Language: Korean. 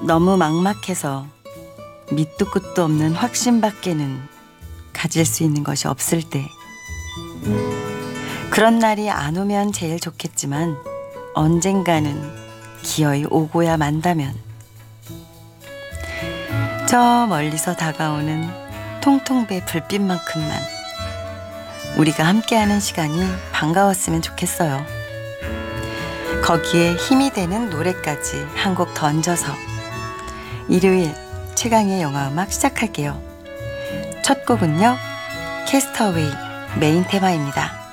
너무 막막해서 밑도 끝도 없는 확신밖에는 가질 수 있는 것이 없을 때, 그런 날이 안 오면 제일 좋겠지만 언젠가는 기어이 오고야 만다면, 저 멀리서 다가오는 통통배 불빛만큼만 우리가 함께하는 시간이 반가웠으면 좋겠어요. 거기에 힘이 되는 노래까지 한 곡 더 얹어서 일요일 최강의 영화음악 시작할게요. 첫 곡은요, 캐스터웨이 메인 테마입니다.